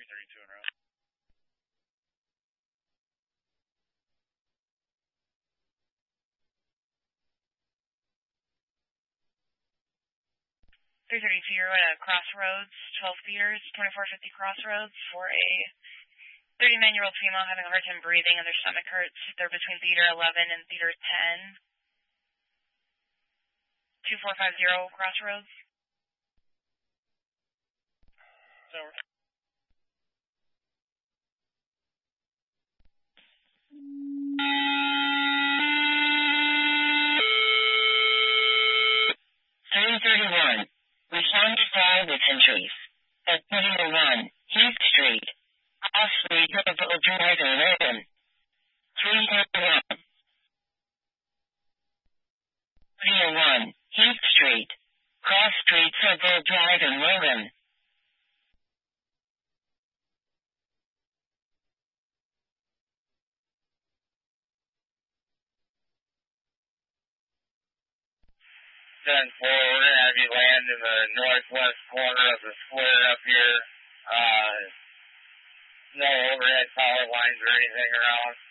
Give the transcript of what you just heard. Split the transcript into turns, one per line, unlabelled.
332 en route.
You're at Crossroads, 12 feeders, 2450 Crossroads for a 30-man-year-old female having a hard time breathing and their stomach hurts. They're between theater 11 and theater 10. 2450 Crossroads.
Over.
Respond to fire with entries. At 1 Heath Street, Cross Street, Hopewell Drive, and Logan. 301. 301 Heath Street, Cross Street, Hopewell Drive, and Logan.
We're going to have you land in the northwest corner of the square up here. No overhead power lines or anything around.